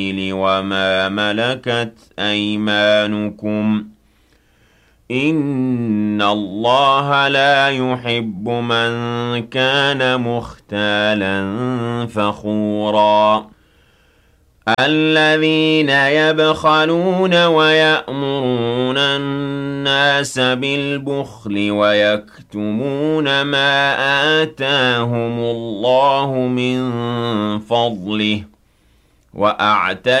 وما ملكت أيمانكم إن الله لا يحب من كان مختالا فخورا الذين يبخلون ويأمرون الناس بالبخل ويكتمون ما آتاهم الله من فضله وأعتدنا